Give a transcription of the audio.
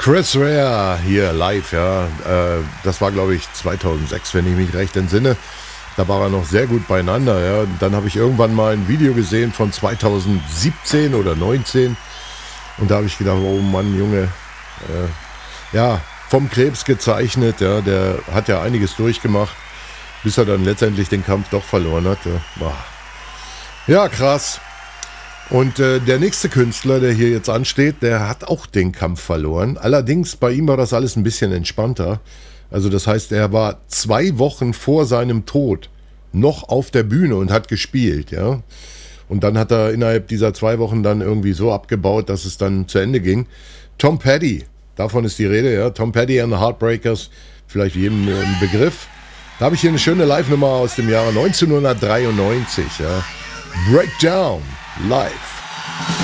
Chris Rea hier live, ja. Das war, glaube ich, 2006, wenn ich mich recht entsinne. Da war er noch sehr gut beieinander, ja. Und dann habe ich irgendwann mal ein Video gesehen von 2017 oder 19 und da habe ich gedacht, oh Mann, Junge, ja, vom Krebs gezeichnet, ja. Der hat ja einiges durchgemacht, bis er dann letztendlich den Kampf doch verloren hat. Ja, krass. Und der nächste Künstler, der hier jetzt ansteht, der hat auch den Kampf verloren. Allerdings bei ihm war das alles ein bisschen entspannter. Also das heißt, er war 2 Wochen vor seinem Tod noch auf der Bühne und hat gespielt, ja. Und dann hat er innerhalb dieser 2 Wochen dann irgendwie so abgebaut, dass es dann zu Ende ging. Tom Petty, davon ist die Rede, ja. Tom Petty and the Heartbreakers, vielleicht jedem ein Begriff. Da habe ich hier eine schöne Live-Nummer aus dem Jahre 1993, ja. Breakdown live.